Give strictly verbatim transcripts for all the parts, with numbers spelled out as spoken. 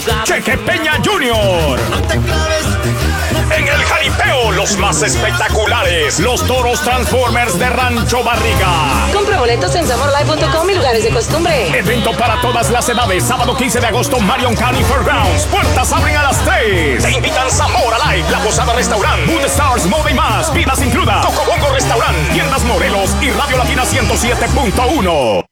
Cheque Peña Junior. En el jaripeo, los más espectaculares, los toros Transformers de Rancho Barriga. Compra boletos en sabor live punto com y lugares de costumbre. Evento para todas las edades, sábado quince de agosto, Marion County Fairgrounds. Puertas abren a las tres. Te invitan Zamora Live, La Posada Restaurant, Mood Stars, Moda y más, Vidas includa, Cocobongo Restaurant, Tiendas Morelos y Radio Latina ciento siete punto uno.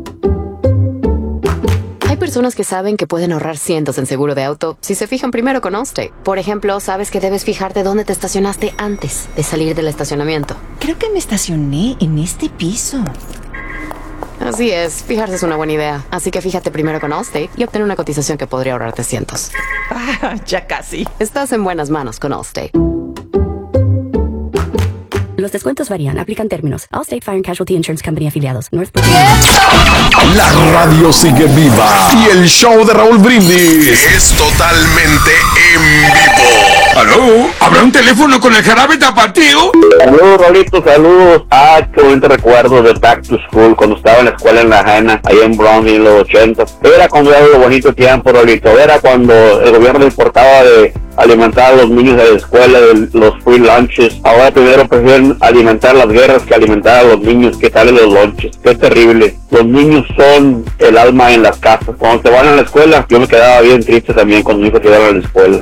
Hay personas que saben que pueden ahorrar cientos en seguro de auto si se fijan primero con Allstate. Por ejemplo, sabes que debes fijarte dónde te estacionaste antes de salir del estacionamiento. Creo que me estacioné en este piso. Así es, fijarse es una buena idea. Así que fíjate primero con Allstate y obtén una cotización que podría ahorrarte cientos. Ah, ya casi. Estás en buenas manos con Allstate. Los descuentos varían, aplican términos. Allstate Fire and Casualty Insurance Company afiliados. Northbrook. La radio sigue viva y el show de Raúl Brindis es totalmente en vivo. ¿Aló? ¿Habrá un teléfono con el jarabe tapatío? Saludos, Rolito, saludos. Ah, qué bonito recuerdo de Back to School, cuando estaba en la escuela en La Habana, ahí en Brownsville en los ochenta. Era cuando era un bonito tiempo, Rolito. Era cuando el gobierno importaba de alimentar a los niños de la escuela, de los free lunches. Ahora primero prefieren alimentar las guerras que alimentar a los niños que salen los lunches. Qué terrible. Los niños son el alma en las casas. Cuando se van a la escuela, yo me quedaba bien triste también cuando mis hijos se iban a la escuela.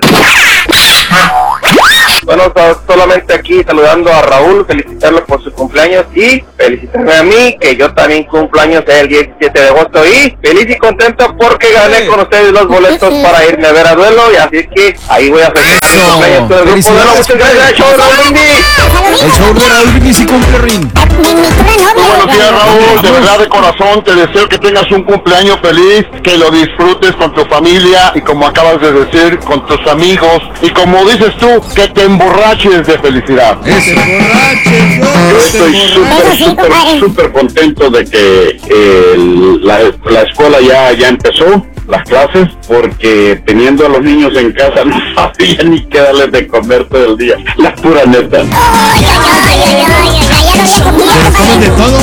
Bueno, solamente aquí saludando a Raúl, felicitarlo por su cumpleaños y felicitarme a mí, que yo también cumplo años el diecisiete de agosto y feliz y contento porque gané con ustedes los boletos para irme a ver a Duelo y así que ahí voy a festejar mi cumpleaños todo el grupo Duelo. Muchas gracias, el show de Raúl Brindis. El show de Raúl Brindis y cumple ring. Buenos días, Raúl, de verdad de corazón te deseo que tengas un cumpleaños feliz, que lo disfrutes con tu familia y como acabas de decir, con tus amigos y como dices tú, que te emborraches de felicidad. Ese borrache, yo estoy súper, súper, súper contento de que eh, la, la escuela ya, ya empezó, las clases, porque teniendo a los niños en casa no sabía ni qué darles de comer todo el día, la pura neta. Comen de todo.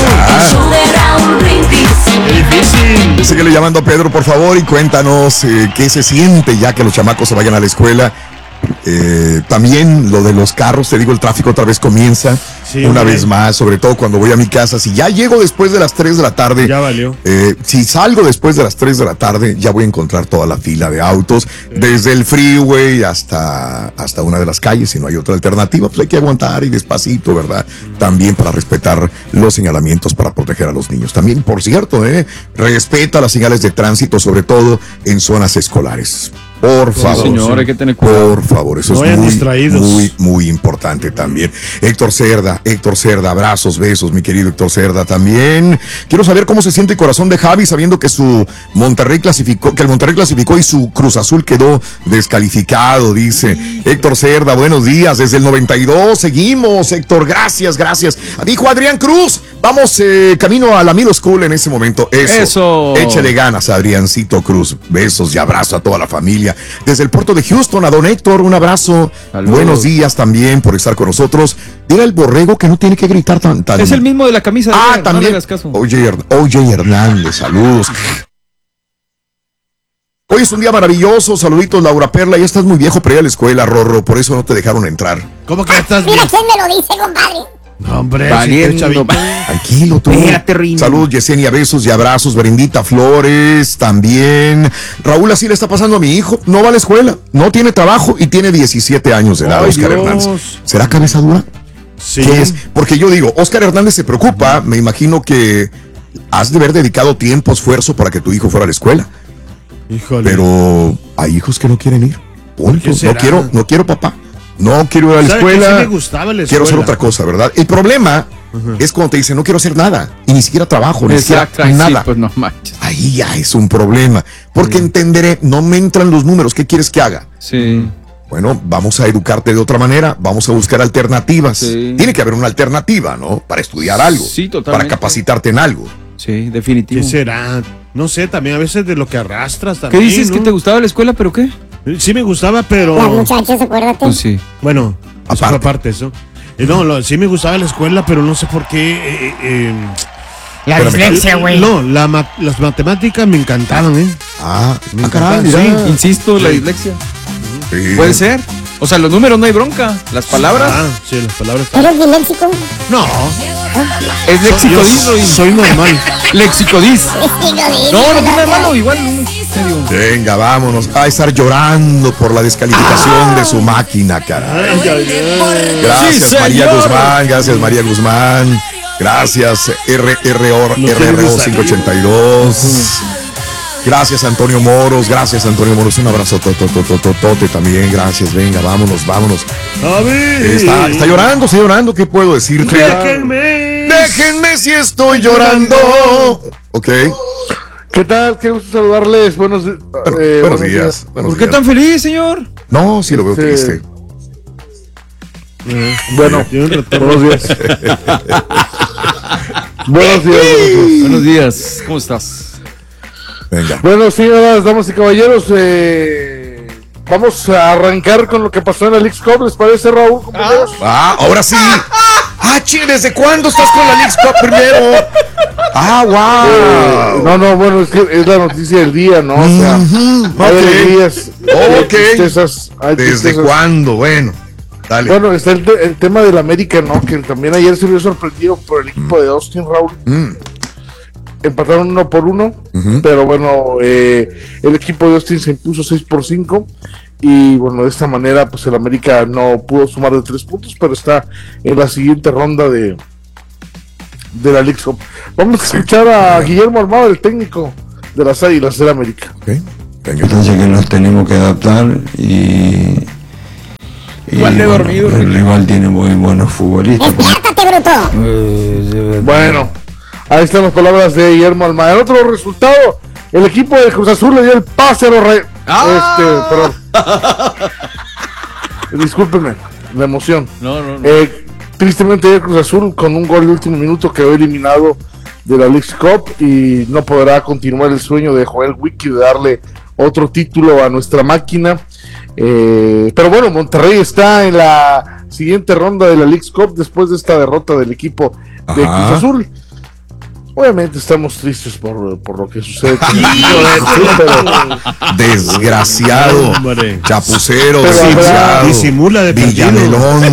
Es difícil. Dice que le llamando a Pedro, por favor, y cuéntanos eh, qué se siente ya que los chamacos se vayan a la escuela. Eh, también lo de los carros, te digo, el tráfico otra vez comienza, sí, una vez más, sobre todo cuando voy a mi casa. Si ya llego después de las tres de la tarde, ya valió. Eh, si salgo después de las tres de la tarde, ya voy a encontrar toda la fila de autos, desde el freeway hasta, hasta una de las calles. Si no hay otra alternativa, pues hay que aguantar y despacito, ¿verdad? También para respetar los señalamientos para proteger a los niños. También, por cierto, eh, respeta las señales de tránsito, sobre todo en zonas escolares. Por favor, sí, señor, hay que tener cuidado. Por favor, eso no es muy, distraídos. muy, muy importante también. Héctor Cerda, Héctor Cerda, abrazos, besos, mi querido Héctor Cerda también. Quiero saber cómo se siente el corazón de Javi sabiendo que su Monterrey clasificó, que el Monterrey clasificó y su Cruz Azul quedó descalificado, dice Héctor Cerda. Buenos días, desde el noventa y dos, seguimos, Héctor, gracias, gracias. Dijo Adrián Cruz, vamos eh, camino a la Middle School en ese momento. Eso, Eso. Échale ganas, Adriancito Cruz. Besos y abrazo a toda la familia. Desde el puerto de Houston, a don Héctor, un abrazo. Saludos. Buenos días también por estar con nosotros. Dile al borrego que no tiene que gritar tan... tan... Es el mismo de la camisa. De ah, ayer, también. No le hagas caso. Oye, Oye Hernández, saludos. Hoy es un día maravilloso. Saluditos, Laura Perla. Ya estás muy viejo para ir a la escuela, Rorro. Por eso no te dejaron entrar. ¿Cómo que estás Mira quién me lo dice, compadre. No, hombre, Valiendo, tranquilo tú. Espérate, saludos, Yesenia, besos y abrazos. Berindita Flores también. Raúl, así le está pasando a mi hijo. No va a la escuela, no tiene trabajo y tiene diecisiete años de edad. Ay, Oscar Dios. Hernández. ¿Será cabeza dura? Sí. ¿Qué es? Porque yo digo, Oscar Hernández se preocupa. Me imagino que has de haber dedicado tiempo, esfuerzo para que tu hijo fuera a la escuela. Híjole. Pero hay hijos que no quieren ir. Punto. No quiero, no quiero papá. No quiero ir a la escuela. Sí me gustaba la escuela. Quiero hacer otra cosa, ¿verdad? El problema uh-huh. es cuando te dicen no quiero hacer nada y ni siquiera trabajo, ni siquiera nada. Sí, pues no manches. Ahí ya es un problema. Porque uh-huh. entenderé, no me entran los números. ¿Qué quieres que haga? Sí. Bueno, vamos a educarte de otra manera, vamos a buscar alternativas. Sí. Tiene que haber una alternativa, ¿no? Para estudiar algo. Sí, totalmente. Para capacitarte en algo. Sí, definitivo. ¿Qué será? No sé, también a veces de lo que arrastras también. ¿Qué dices? ¿no? ¿Que te gustaba la escuela, pero qué? Sí me gustaba, pero... Las muchachas, acuérdate. Pues sí. Bueno, aparte, eso aparte eso. Eh, no, lo, sí me gustaba la escuela, pero no sé por qué... Eh, eh, la dislexia, güey. No, la, las matemáticas me encantaban, ¿eh? Ah, Me ah, encanta. caray, mira. Sí, insisto, la dislexia. Sí. Puede ser. O sea, los números no hay bronca. Las palabras. Ah, sí, las palabras. ¿Eres disléxico? No, Es lexicodis, Rodín. soy normal. Lexicodis. Disléxico, No, no tiene nada de malo. Igual, en serio. Venga, vámonos. Va a estar llorando por la descalificación de su máquina, caray. Gracias, Sí, María señor. Guzmán. Gracias, María Guzmán. Gracias, R R O No R R O tenemos cinco ochenta y dos. Gracias, Antonio Moros. Gracias, Antonio Moros. Un abrazo tototototote también. Gracias. Venga, vámonos, vámonos. A ver. Está, está llorando, está llorando. ¿Qué puedo decirte? Déjenme. Déjenme si estoy llorando. Ok. ¿Qué tal? Qué gusto saludarles. Buenos, eh, Buenos buenos días. Buenos ¿Por qué días. tan feliz, señor? No, sí lo veo Sí. triste. Bueno, Tiene un retorno. buenos días. Buenos días. buenos días. Buenos días. ¿Cómo estás? Venga. Bueno, señoras, damas y caballeros, eh, vamos a arrancar con lo que pasó en la Leagues Cup. ¿Les parece, Raúl, compañeros? Ah, ahora sí. Ah, ching, ¿desde cuándo estás con la Leagues Cup primero? Ah, Eh, wow. no, no, bueno, es que es la noticia del día, ¿no? O sea, Ujú, hay ok. alegrías, hay Ok. tristezas, hay ¿Desde tristezas. cuándo? Bueno, dale. Bueno, está el, te- el tema del América, ¿no? Que también ayer se vio sorprendido por el equipo de Austin, Raúl. Mm, Empataron uno por uno, ujú. pero bueno, eh, el equipo de Austin se impuso seis por cinco y bueno, de esta manera pues el América no pudo sumar de tres puntos, pero está en la siguiente ronda de de la Leagues Cup. Vamos a escuchar a Guillermo Armado, el técnico de las Águilas del América. Ok, venga. Entonces que nos tenemos que adaptar y, y, Igual de bueno, dormido, el rival tiene muy buenos futbolistas. ¡Despiértate, bruto! Eh, Bueno, ahí están las palabras de Guillermo Almada. En otro resultado, el equipo de Cruz Azul le dio el pase a los Reyes. Ah. Este, perdón. Discúlpenme, la emoción. No, no, no. Eh, tristemente ayer Cruz Azul con un gol de último minuto quedó eliminado de la Leagues Cup y no podrá continuar el sueño de Joel Wiki de darle otro título a nuestra máquina. Eh, pero bueno, Monterrey está en la siguiente ronda de la Leagues Cup después de esta derrota del equipo de Ajá. Cruz Azul. Obviamente estamos tristes por, por lo que sucede con el equipo de pero, Desgraciado. Hombre. Chapucero, Pero habrá- desgraciado. Disimula de Villamelón.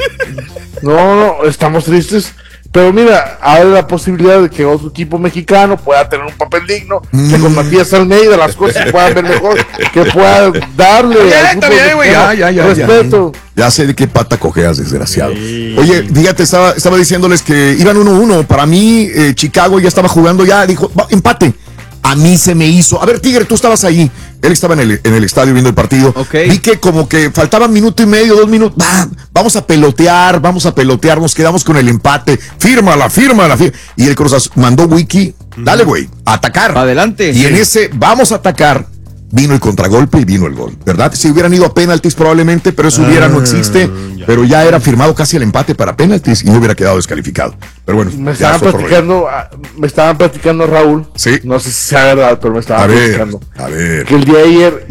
no, no, estamos tristes. Pero mira, hay la posibilidad de que otro equipo mexicano pueda tener un papel digno, que con Matías Almeida las cosas se puedan ver mejor, que pueda darle Ya, al está fútbol bien, güey, ya, mexicano ya, ya, ya. respeto. Ya sé de qué pata cojeas, desgraciado. Oye, fíjate, estaba, estaba diciéndoles que iban uno uno. Para mí, eh, Chicago ya estaba jugando, ya dijo, "Va, empate. A mí se me hizo. A ver, Tigre, tú estabas ahí. Él estaba en el, en el estadio viendo el partido. Ok. Vi que como que faltaban minuto y medio, dos minutos. Va, vamos a pelotear, vamos a pelotear. Nos quedamos con el empate. Fírmala, fírmala. fírmala. Y el Cruz Azul mandó Wiki. Dale, güey, a atacar. Adelante. Y en ese vamos a atacar, vino el contragolpe y vino el gol, ¿verdad? Si hubieran ido a penaltis probablemente, pero eso hubiera no existe, ya. pero ya era firmado casi el empate para penaltis y no hubiera quedado descalificado. Pero bueno, Me ya estaban es otro rollo. platicando, ah, me estaban platicando Raúl, Sí. no sé si sea verdad, pero me A estaban ver, platicando a ver. que el día de ayer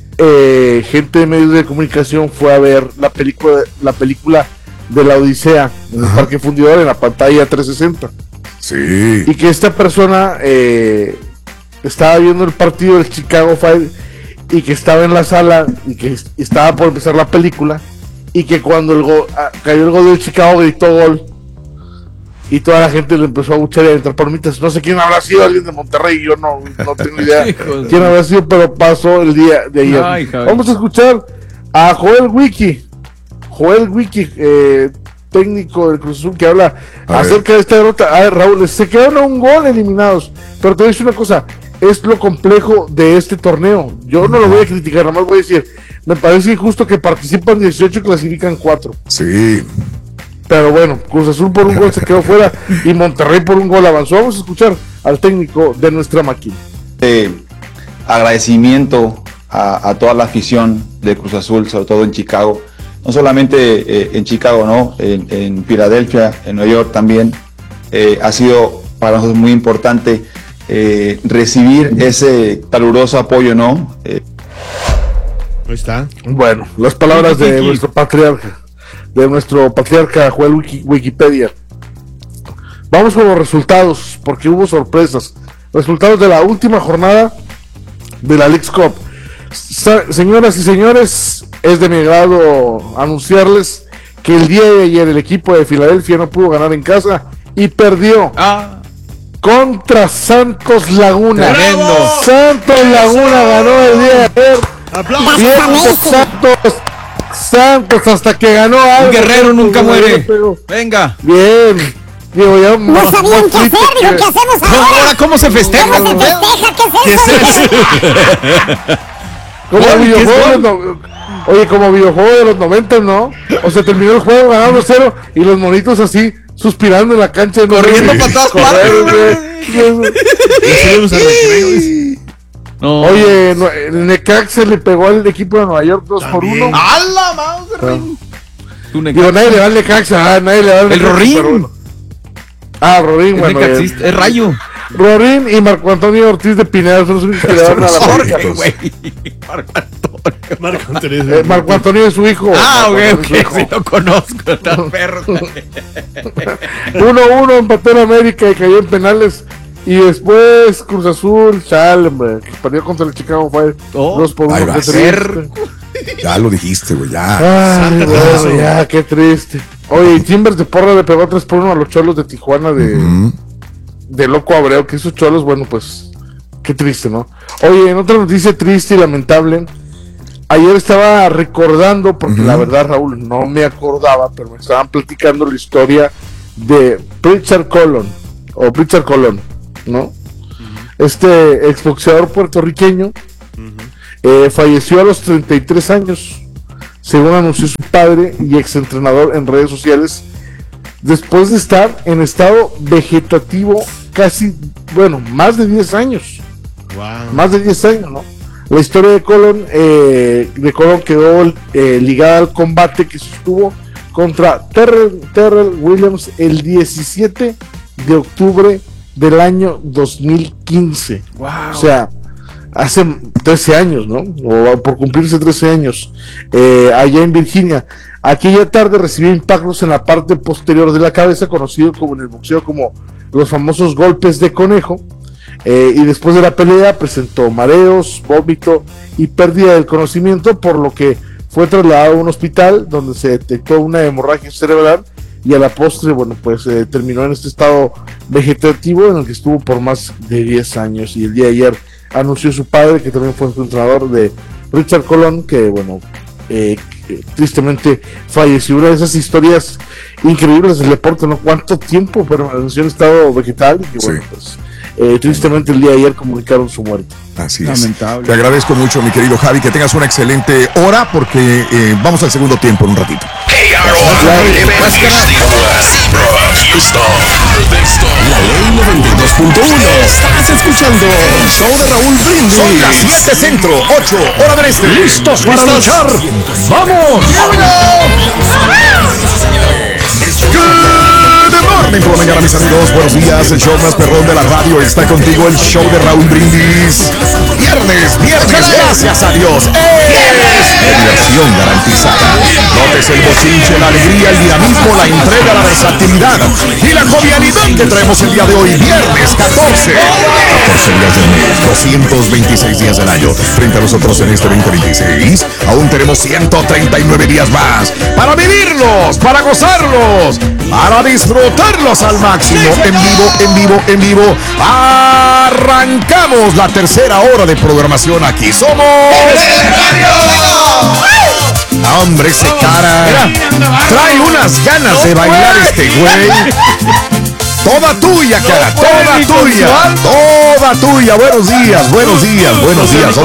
eh, gente de medios de comunicación fue a ver la película, la película de la Odisea en el Ajá. Parque Fundidor en la pantalla trescientos sesenta. Sí. Y que esta persona eh, estaba viendo el partido del Chicago Fire y que estaba en la sala y que est- estaba por empezar la película y que cuando el gol, ah, cayó el gol del Chicago gritó gol y toda la gente le empezó a buchar y a entrar palmitas. No sé quién habrá sido, alguien de Monterrey, yo no, no tengo idea Hijos. quién habrá sido, pero pasó el día de ayer. Ay, Javi. Vamos a escuchar a Joel Wiki, Joel Wiki, eh, técnico del Cruz Azul, que habla A ver. acerca de esta derrota. A ver, Raúl, se quedaron a un gol eliminados, pero te voy a decir una cosa, es lo complejo de este torneo. Yo no lo voy a criticar, nada más voy a decir, me parece injusto que participan dieciocho y clasifican cuatro. Sí. Pero bueno, Cruz Azul por un gol se quedó fuera y Monterrey por un gol avanzó. Vamos a escuchar al técnico de nuestra máquina. Eh, agradecimiento a, a toda la afición de Cruz Azul, sobre todo en Chicago. No solamente eh, en Chicago, ¿no? En, en Filadelfia, en Nueva York también. Eh, ha sido para nosotros muy importante eh, recibir ese caluroso apoyo, ¿no? Eh, Ahí está. Bueno, las palabras de nuestro patriarca, de nuestro patriarca Joel Wiki- Wikipedia. Vamos con los resultados, porque hubo sorpresas. Resultados de la última jornada de la Leagues Cup. Sa- señoras y señores, es de mi agrado anunciarles que el día de ayer el equipo de Filadelfia no pudo ganar en casa y perdió Ah, contra Santos Laguna. Tremendo. Santos Laguna ganó el día de ayer. ¡Aplausos! Bien, Santos, Santos hasta que ganó algo. un guerrero nunca muere. Pero- Venga. Bien. Digo, ya No más- sabían más qué hacer, triste digo, que- ¿qué hacemos No, ahora? ahora, ¿cómo se festeja? ¿Cómo se festeja? ¿Qué es ¿Qué eso? es eso? Como Gol, ¿qué es videojuego de gol? los no- Oye, como videojuego de los noventa, ¿no? O sea, terminó el juego ganando cero y los monitos así suspirando en la cancha. ¿no? Corriendo Sí. para todas Correr, partes. güey. Ya salimos al recreo, dice. No. Oye, no, el Necaxa le pegó al equipo de Nueva York dos por También. uno. ¡A la madre! Tú, Necaxa. Digo, nadie le va al Necaxa, ah, nadie le va al El Necaxa, Rorín. pero bueno. Ah, Rorín, Es bueno. necaxista, eh, es Rayo. Rorín y Marco Antonio Ortiz de Pineda son los únicos que le dan a la Jorge, América. güey. Marco Antonio. Marco Antonio. Eh, Marco Antonio es su hijo. Ah, Marco ok, Antonio es su ok, hijo. sí lo conozco, está perro. uno uno empató en América y cayó en penales. Y después Cruz Azul, chale, hombre, que perdió contra el Chicago Fire. Oh, dos por ahí uno, va. qué triste. Ya lo dijiste, güey, ya. Ay, Santa bueno, Claus. ya, qué triste. Oye, y Timbers de Porra le pegó tres por uno a los Cholos de Tijuana de, Mm. de Loco Abreu, que esos Cholos, bueno, pues, qué triste, ¿no? Oye, en otra noticia triste y lamentable, ayer estaba recordando, porque Ujú. la verdad, Raúl, no me acordaba, pero me estaban platicando la historia de Pritchard Colon, o Pritchard Colon, ¿no? Este exboxeador puertorriqueño eh, falleció a los treinta y tres años, según anunció su padre y exentrenador en redes sociales, después de estar en estado vegetativo casi, bueno, más de diez años. Wow. Más de diez años, ¿no? La historia de Colon, eh, de Colon quedó eh, ligada al combate que sostuvo contra Terrell, Terrell Williams el diecisiete de octubre del año dos mil quince. Wow. O sea, hace trece años, ¿no? O por cumplirse trece años, eh, allá en Virginia. Aquella tarde recibió impactos en la parte posterior de la cabeza, conocido como en el boxeo como los famosos golpes de conejo. Eh, y después de la pelea presentó mareos, vómito y pérdida del conocimiento, por lo que fue trasladado a un hospital donde se detectó una hemorragia cerebral y a la postre, bueno, pues eh, terminó en este estado vegetativo en el que estuvo por más de diez años. Y el día de ayer anunció su padre, que también fue su entrenador, de Richard Colon, que bueno, eh, que tristemente falleció. Una de esas historias increíbles del deporte, ¿no? Cuánto tiempo permaneció en estado vegetal y que bueno, Sí. pues eh, tristemente el día de ayer comunicaron su muerte. Así es. Lamentable. Te agradezco mucho, mi querido Javi, que tengas una excelente hora porque eh, vamos al segundo tiempo en un ratito. La ley noventa y dos punto uno. Estás escuchando el show de Raúl Brindis. Son las siete centro, ocho hora del este. ¿Listos para luchar? ¡Vamos! Good morning por la mañana, mis amigos. Buenos días. El show más perrón de la radio está contigo. El show de Raúl Brindis. Viernes, viernes, gracias a Dios. Es diversión garantizada. Notes el bochinche, la alegría, el dinamismo, la entrega, la versatilidad y la jovialidad que traemos el día de hoy. Viernes catorce. catorce días del mes, doscientos veintiséis días del año. Frente a nosotros en este veinte veintiséis, aún tenemos ciento treinta y nueve días más para vivirlos, para gozarlos, para disfrutarlos al máximo. En vivo, en vivo, en vivo. Arrancamos la tercera hora de programación. Aquí somos. Ah, hombre, ese cara trae unas ganas de bailar este güey. Toda tuya, cara, toda tuya, toda tuya. Buenos días, buenos días, buenos días.